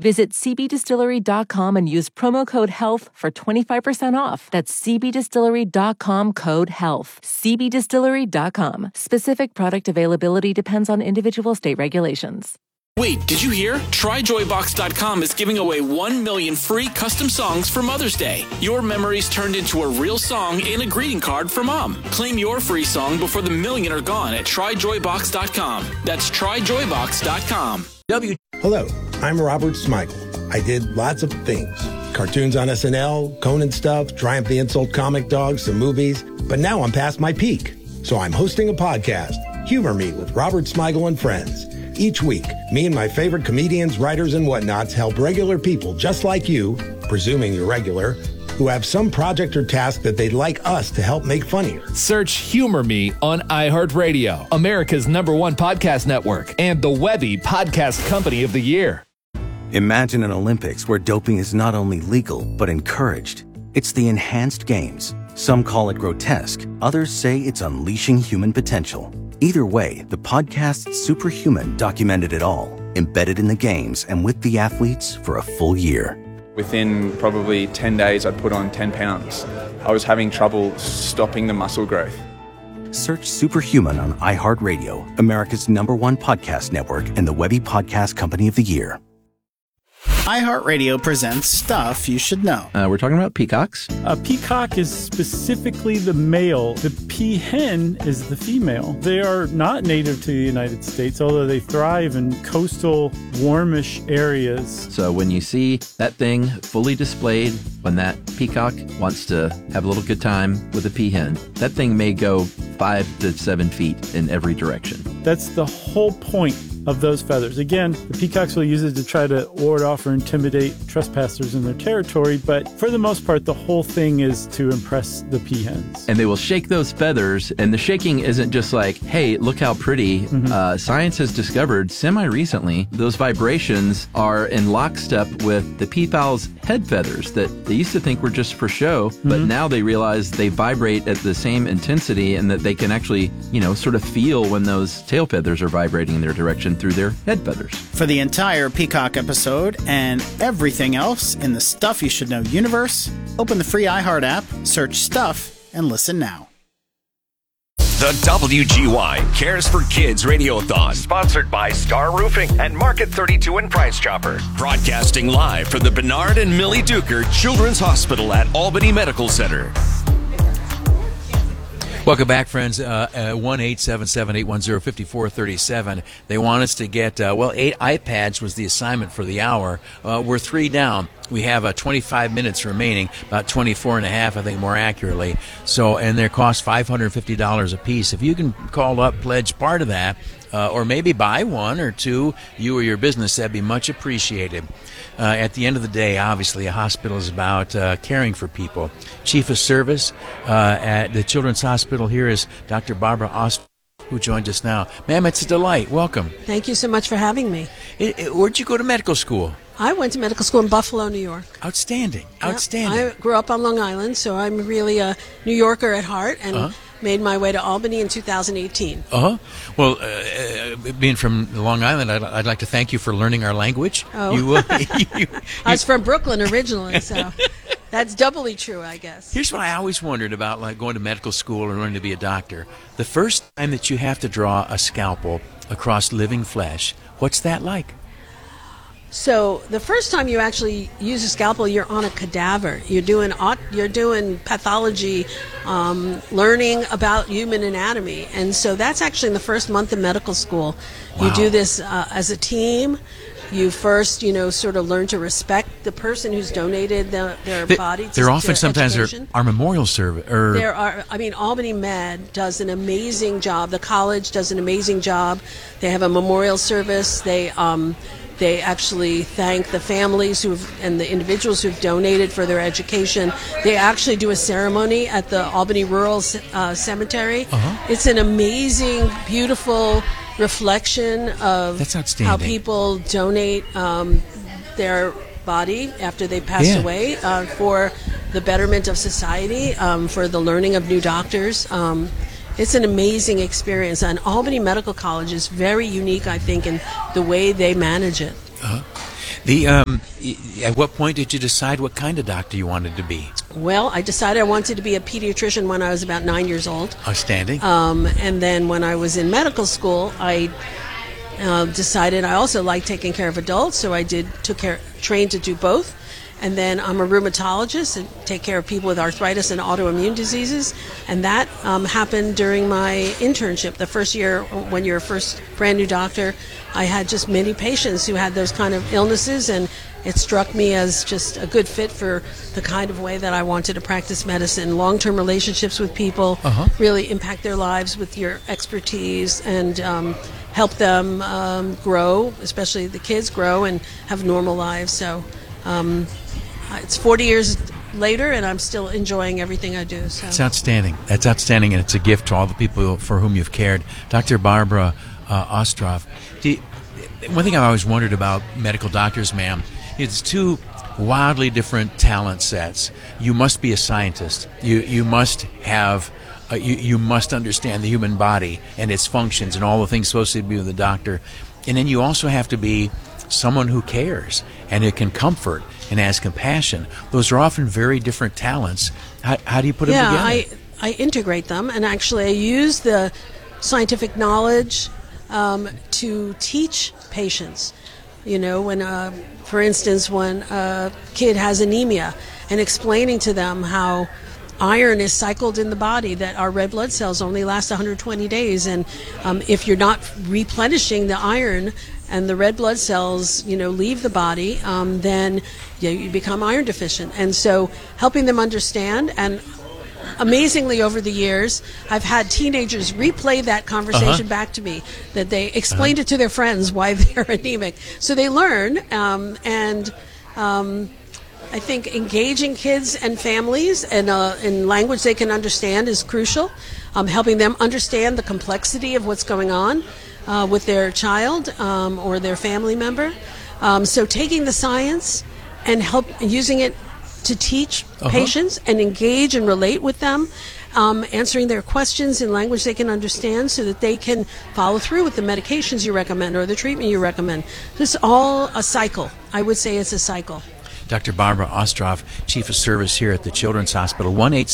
Visit cbdistillery.com and use promo code HEALTH for 25% off. That's cbdistillery.com, code HEALTH. cbdistillery.com. Specific product availability depends on individual state regulations. Wait, did you hear? TryJoyBox.com is giving away 1 million free custom songs for Mother's Day. Your memories turned into a real song and a greeting card for Mom. Claim your free song before the million are gone at TryJoyBox.com. That's TryJoyBox.com. Hello, I'm Robert Smigel. I did lots of things. Cartoons on SNL, Conan stuff, Triumph the Insult Comic Dog, some movies. But now I'm past my peak. So I'm hosting a podcast, Humor Me with Robert Smigel and Friends. Each week, me and my favorite comedians, writers, and whatnots help regular people just like you, presuming you're regular, who have some project or task that they'd like us to help make funnier. Search Humor Me on iHeartRadio, America's #1 podcast network, and the Webby Podcast Company of the Year. Imagine an Olympics where doping is not only legal, but encouraged. It's the Enhanced Games. Some call it grotesque. Others say it's unleashing human potential. Either way, the podcast Superhuman documented it all, embedded in the games and with the athletes for a full year. Within probably 10 days, I'd put on 10 pounds. I was having trouble stopping the muscle growth. Search Superhuman on iHeartRadio, America's #1 podcast network, and the Webby Podcast Company of the Year. iHeartRadio presents Stuff You Should Know. We're talking about peacocks. A peacock is specifically the male. The peahen is the female. They are not native to the United States, although they thrive in coastal, warmish areas. So when you see that thing fully displayed, when that peacock wants to have a little good time with a peahen, that thing may go 5 to 7 feet in every direction. That's the whole point of those feathers. Again, the peacocks will use it to try to ward off or intimidate trespassers in their territory, but for the most part, the whole thing is to impress the peahens. And they will shake those feathers, and the shaking isn't just like, hey, look how pretty. Science has discovered semi-recently those vibrations are in lockstep with the peafowl's head feathers that they used to think were just for show, but now they realize they vibrate at the same intensity and that they can actually, sort of feel when those tail feathers are vibrating in their direction through their head feathers. For the entire Peacock episode and everything else in the Stuff You Should Know universe, open the free iHeart app, search Stuff, and listen now. The WGY Cares for Kids Radiothon, sponsored by Star Roofing and Market 32 and Price Chopper. Broadcasting live from the Bernard and Millie Duker Children's Hospital at Albany Medical Center. Welcome back, friends. 1-877-810-5437. They want us to get, 8 iPads was the assignment for the hour. We're 3 down. We have 25 minutes remaining, about 24 and a half, I think, more accurately. So, and they cost $550 a piece. If you can call up, pledge part of that, or maybe buy 1 or 2, you or your business, that'd be much appreciated. At the end of the day, obviously, a hospital is about caring for people. Chief of Service at the Children's Hospital here is Dr. Barbara Ostfeld, who joined us now. Ma'am, it's a delight. Welcome. Thank you so much for having me. Where'd you go to medical school? I went to medical school in Buffalo, New York. Outstanding. Yep. Outstanding. I grew up on Long Island, so I'm really a New Yorker at heart, and made my way to Albany in 2018. Well, being from Long Island, I'd like to thank you for learning our language. I was from Brooklyn originally, so that's doubly true, I guess. Here's what I always wondered about, like going to medical school or learning to be a doctor. The first time that you have to draw a scalpel across living flesh, what's that like? So the first time you actually use a scalpel, you're on a cadaver. You're doing pathology, learning about human anatomy, and so that's actually in the first month of medical school. Wow. You do this as a team. You first, sort of learn to respect the person who's donated their body. They're often sometimes our memorial service. Albany Med does an amazing job. The college does an amazing job. They have a memorial service. They actually thank the families and the individuals who've donated for their education. They actually do a ceremony at the Albany Rural Cemetery. It's an amazing, beautiful reflection of how people donate their body after they pass away for the betterment of society, for the learning of new doctors. It's an amazing experience, and Albany Medical College is very unique, I think, in the way they manage it. At what point did you decide what kind of doctor you wanted to be? Well, I decided I wanted to be a pediatrician when I was about 9 years old. Outstanding. And then when I was in medical school, I decided I also liked taking care of adults, so I trained to do both. And then I'm a rheumatologist and take care of people with arthritis and autoimmune diseases. And that happened during my internship. The first year, when you're a first brand new doctor, I had just many patients who had those kind of illnesses, and it struck me as just a good fit for the kind of way that I wanted to practice medicine. Long-term relationships with people, really impact their lives with your expertise, and help them grow, especially the kids grow and have normal lives. So it's 40 years later, and I'm still enjoying everything I do. So. That's outstanding. That's outstanding, and it's a gift to all the people for whom you've cared. Dr. Barbara Ostroff, one thing I've always wondered about medical doctors, ma'am, it's two wildly different talent sets. You must be a scientist. You must have... you must understand the human body and its functions and all the things supposed to be with a doctor. And then you also have to be someone who cares and who can comfort and has compassion. Those are often very different talents. How do you put them together? Yeah, I integrate them, and actually I use the scientific knowledge to teach patients. You know, when, for instance, when a kid has anemia, and explaining to them how iron is cycled in the body, that our red blood cells only last 120 days, and if you're not replenishing the iron and the red blood cells, leave the body, then you become iron deficient. And so helping them understand, and amazingly over the years, I've had teenagers replay that conversation back to me, that they explained it to their friends why they're anemic. So they learn, and I think engaging kids and families and in language they can understand is crucial. Helping them understand the complexity of what's going on with their child or their family member. So taking the science and using it to teach patients and engage and relate with them, answering their questions in language they can understand so that they can follow through with the medications you recommend or the treatment you recommend. This is all a cycle. I would say it's a cycle. Dr. Barbara Ostroff, Chief of Service here at the Children's Hospital,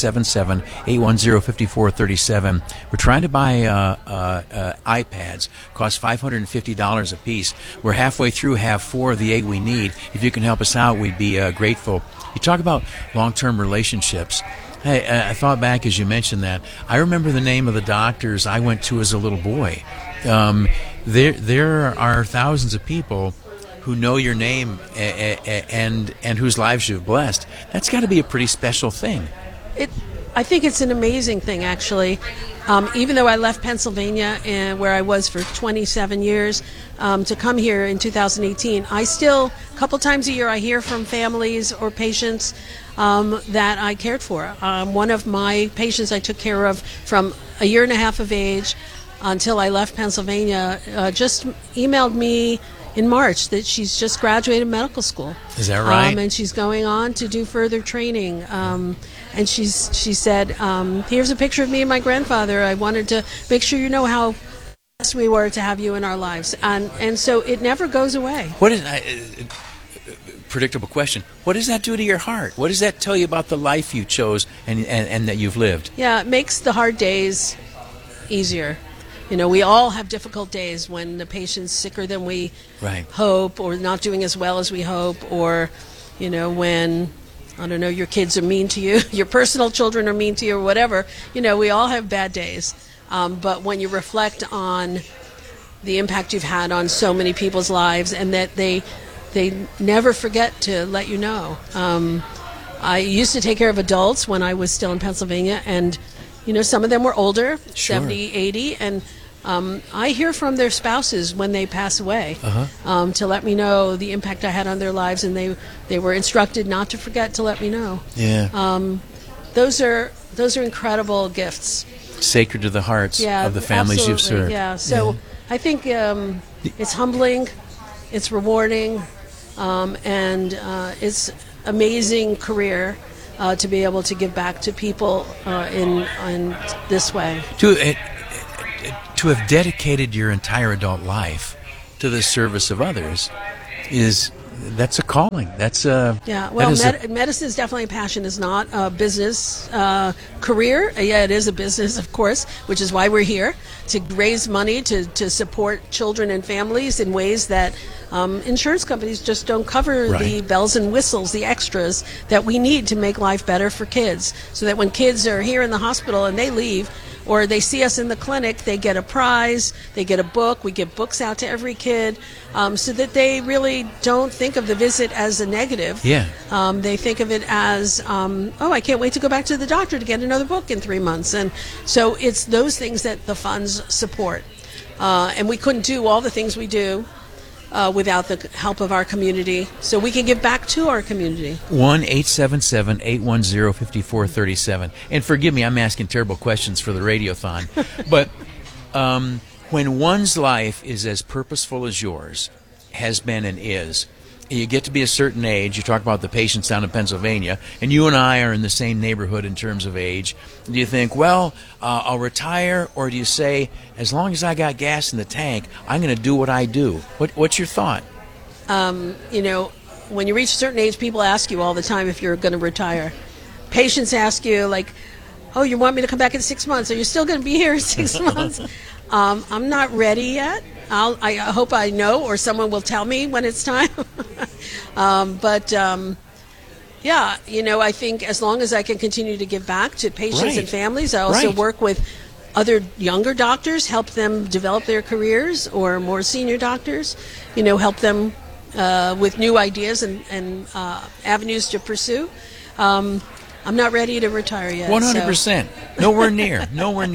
1-877-810-5437. We're trying to buy iPads. Cost $550 a piece. We're halfway through, have 4 of the 8 we need. If you can help us out, we'd be grateful. You talk about long-term relationships. Hey, I thought back as you mentioned that. I remember the name of the doctors I went to as a little boy. There are thousands of people who know your name and whose lives you've blessed. That's got to be a pretty special thing. I think it's an amazing thing, actually. Even though I left Pennsylvania, where I was for 27 years, to come here in 2018, I still, a couple times a year, I hear from families or patients that I cared for. One of my patients I took care of from a year and a half of age until I left Pennsylvania just emailed me in March that she's just graduated medical school. Is that right? And she's going on to do further training. And she said, here's a picture of me and my grandfather. I wanted to make sure you know how blessed we were to have you in our lives. And so it never goes away. What is predictable question. What does that do to your heart? What does that tell you about the life you chose and that you've lived? Yeah, it makes the hard days easier. We all have difficult days when the patient's sicker than we hope, or not doing as well as we hope, or, when, I don't know, your kids are mean to you, your personal children are mean to you, or whatever. We all have bad days. But when you reflect on the impact you've had on so many people's lives, and that they never forget to let you know. I used to take care of adults when I was still in Pennsylvania, and some of them were older, 70, 80, and I hear from their spouses when they pass away to let me know the impact I had on their lives, and they were instructed not to forget to let me know. Yeah. Those are incredible gifts. Sacred to the hearts of the families you've served. Yeah. So I think it's humbling, it's rewarding, and it's amazing career. To be able to give back to people in this way. To have dedicated your entire adult life to the service of others is that's a calling. That's a medicine is definitely a passion. It's not a business career. Yeah, it is a business, of course, which is why we're here, to raise money to support children and families in ways that insurance companies just don't cover. The bells and whistles, the extras that we need to make life better for kids, so that when kids are here in the hospital and they leave, or they see us in the clinic, they get a prize, they get a book. We give books out to every kid, so that they really don't think of the visit as a negative. Yeah. They think of it as, I can't wait to go back to the doctor to get another book in 3 months. And so it's those things that the funds support. And we couldn't do all the things we do without the help of our community, so we can give back to our community. 1-877-810-5437. And forgive me, I'm asking terrible questions for the Radiothon, but when one's life is as purposeful as yours has been and is, you get to be a certain age. You talk about the patients down in Pennsylvania, and you and I are in the same neighborhood in terms of age. Do you think, I'll retire, or do you say, as long as I got gas in the tank, I'm going to do what I do? What's your thought? When you reach a certain age, people ask you all the time if you're going to retire. Patients ask you, like, oh, you want me to come back in 6 months? Are you still going to be here in 6 months? I'm not ready yet. I hope I know, or someone will tell me when it's time. I think as long as I can continue to give back to patients and families, I also work with other younger doctors, help them develop their careers, or more senior doctors, help them with new ideas and avenues to pursue. I'm not ready to retire yet. 100%. Nowhere near.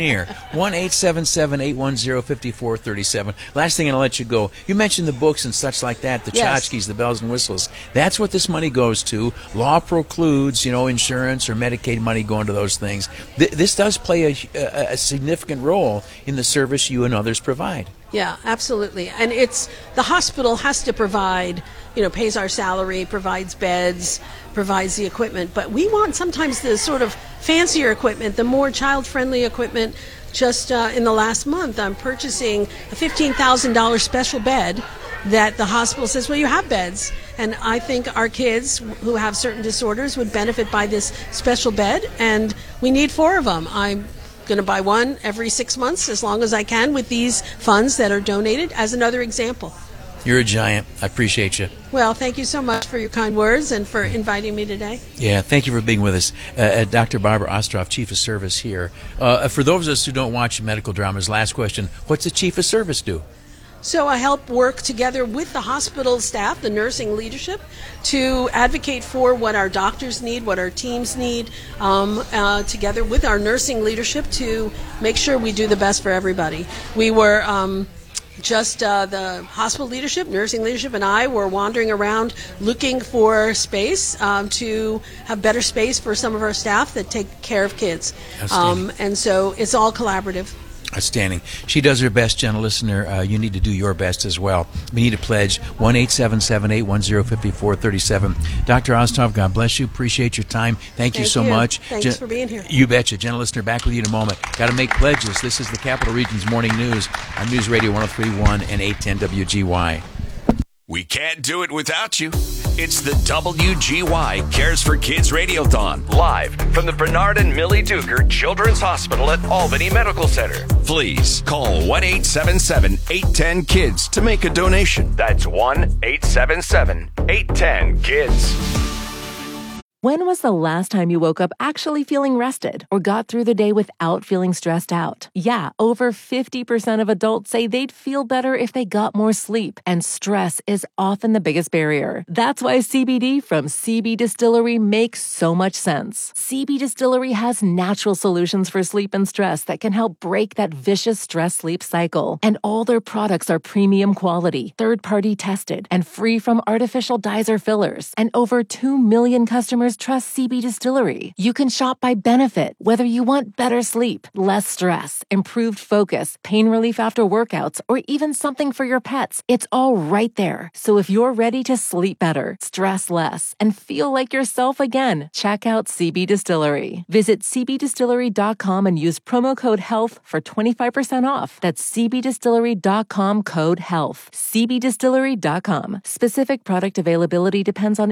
1-877-810-5437. Last thing, and I'll let you go. You mentioned the books and such like that, the tchotchkes, the bells and whistles. That's what this money goes to. Law precludes, insurance or Medicaid money going to those things. This does play a significant role in the service you and others provide. Yeah, absolutely. And the hospital has to provide, pays our salary, provides beds, provides the equipment. But we want sometimes the sort of fancier equipment, the more child-friendly equipment. Just in the last month, I'm purchasing a $15,000 special bed that the hospital says, well, you have beds. And I think our kids who have certain disorders would benefit by this special bed, and we need 4 of them. I'm going to buy one every 6 months as long as I can with these funds that are donated, as another example. You're a giant. I appreciate you. Well, thank you so much for your kind words and for inviting me today. Yeah, thank you for being with us. Dr. Barbara Ostroff, Chief of Service here. For those of us who don't watch medical dramas, last question, what's the Chief of Service do? So I help work together with the hospital staff, the nursing leadership, to advocate for what our doctors need, what our teams need, together with our nursing leadership to make sure we do the best for everybody. We were the hospital leadership, nursing leadership, and I were wandering around looking for space to have better space for some of our staff that take care of kids. And so it's all collaborative. Outstanding. She does her best, gentle listener. You need to do your best as well. We need a pledge, 1-877-810-5437. Dr. Ostroff, God bless you. Appreciate your time. Thank you so much. Thanks for being here. You betcha. Gentle listener, back with you in a moment. Got to make pledges. This is the Capital Region's Morning News on News Radio 103.1 and 810 WGY. We can't do it without you. It's the WGY Cares for Kids Radiothon, live from the Bernard and Millie Duker Children's Hospital at Albany Medical Center. Please call 1-877-810-KIDS to make a donation. That's 1-877-810-KIDS. When was the last time you woke up actually feeling rested or got through the day without feeling stressed out? Yeah, over 50% of adults say they'd feel better if they got more sleep, and stress is often the biggest barrier. That's why CBD from CB Distillery makes so much sense. CB Distillery has natural solutions for sleep and stress that can help break that vicious stress-sleep cycle. And all their products are premium quality, third-party tested, and free from artificial dyes or fillers. And over 2 million customers just trust CB Distillery. You can shop by benefit, whether you want better sleep, less stress, improved focus, pain relief after workouts, or even something for your pets. It's all right there. So if you're ready to sleep better, stress less, and feel like yourself again, check out CB Distillery. Visit cbdistillery.com and use promo code HEALTH for 25% off. That's cbdistillery.com, code HEALTH. cbdistillery.com. Specific product availability depends on